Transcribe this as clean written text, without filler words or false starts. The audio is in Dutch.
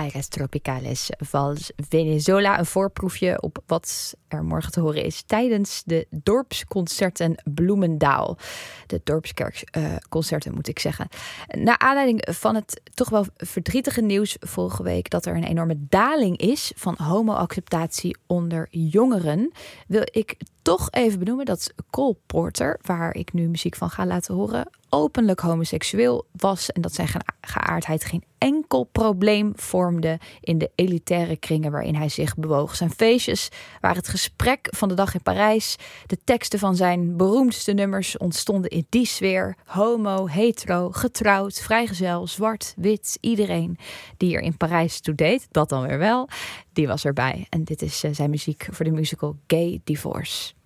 Aires Tropicales Vals Venezuela. Een voorproefje op wat er morgen te horen is tijdens de dorpsconcerten Bloemendaal. De dorpskerkconcerten moet ik zeggen. Naar aanleiding van het toch wel verdrietige nieuws vorige week dat er een enorme daling is van homoacceptatie onder jongeren, wil ik toch even benoemen dat Cole Porter, waar ik nu muziek van ga laten horen, openlijk homoseksueel was en dat zijn geaardheid geen enkel probleem vormde in de elitaire kringen waarin hij zich bewoog. Zijn feestjes waren het gesprek van de dag in Parijs. De teksten van zijn beroemdste nummers ontstonden in die sfeer. Homo, hetero, getrouwd, vrijgezel, zwart, wit, iedereen die er in Parijs toe deed, dat dan weer wel, die was erbij. En dit is zijn muziek voor de musical Gay Divorce.